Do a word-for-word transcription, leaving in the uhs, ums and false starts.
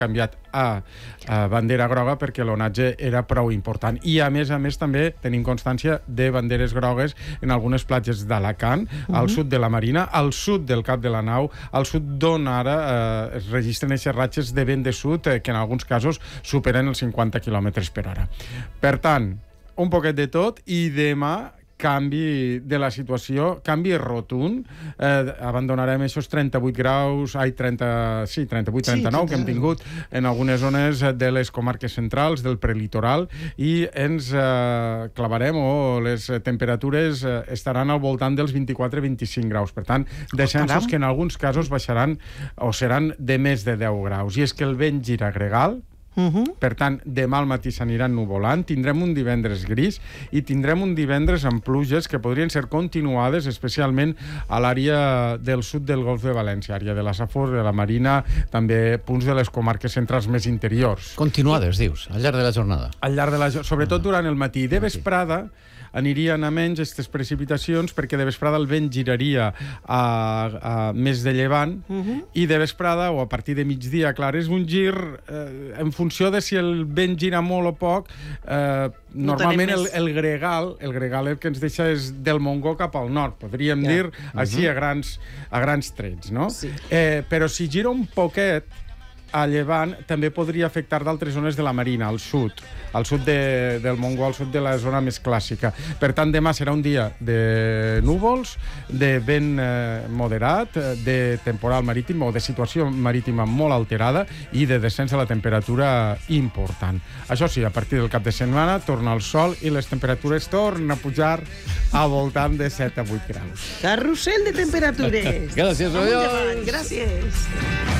canviat a, a bandera groga perquè l'onatge era prou important. I, a més a més, també tenim constància de banderes grogues en algunes platges d'Alacant, uh-huh. al sud de la Marina, al sud del Cap de la Nau, al sud d'on ara eh, es registren aquestes ratxes de vent de sud eh, que en alguns casos superen els cinquanta quilòmetres per hora. Per tant, un poquet de tot, i demà canvi de la situació, canvi rotund. Eh, abandonarem aquests trenta-vuit graus, ai, trenta, sí, trenta-vuit trenta-nou, sí, que hem tingut en algunes zones de les comarques centrals, del prelitoral, i ens eh, clavarem, o les temperatures eh, estaran al voltant dels vint-i-quatre vint-i-cinc graus. Per tant, descensos que en alguns casos baixaran o seran de més de deu graus. I és que el vent gira gregal. Uh-huh. Per tant, demà al matí s'aniran nuvolant, tindrem un divendres gris i tindrem un divendres amb pluges que podrien ser continuades, especialment a l'àrea del sud del Golf de València, àrea de la Safor, de la Marina, també punts de les comarques centrals més interiors. Continuades, dius, al llarg de la jornada. Al llarg de la jornada, sobretot durant el matí. De vesprada anirien a menys aquestes precipitacions perquè de vesprada el vent giraria a, a més de llevant, uh-huh. i de vesprada o a partir de migdia, clar, és un gir eh, en funció de si el vent gira molt o poc. Eh, no normalment el, el gregal el gregal el que ens deixa és del Montgó cap al nord, podríem ja. dir així uh-huh. a, grans, a grans trets, no? Sí. Eh, però si gira un poquet a llevant, també podria afectar d'altres zones de la Marina, al sud, al sud de, del Montgó, al sud de la zona més clàssica. Per tant, demà serà un dia de núvols, de vent eh, moderat, de temporal marítim o de situació marítima molt alterada i de descens de la temperatura important. Això sí, a partir del cap de setmana torna el sol i les temperatures tornen a pujar al voltant de set a vuit graus. Carrusel de temperatures. Gràcies, Oriol. Gràcies.